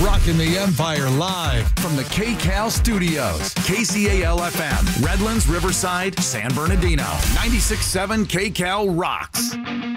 Rocking the Empire live from the KCAL studios. KCAL-FM, Redlands, Riverside, San Bernardino. 96.7 KCAL rocks.